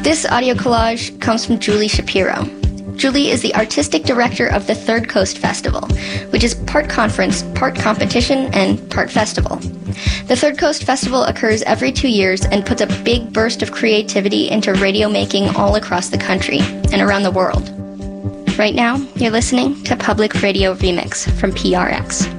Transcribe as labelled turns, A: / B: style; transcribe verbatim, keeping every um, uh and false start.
A: This audio collage comes from Julie Shapiro. Julie is the artistic director of the Third Coast Festival, which is part conference, part competition, and part festival. The Third Coast Festival occurs every two years and puts a big burst of creativity into radio making all across the country and around the world. Right now, you're listening to Public Radio Remix from P R X.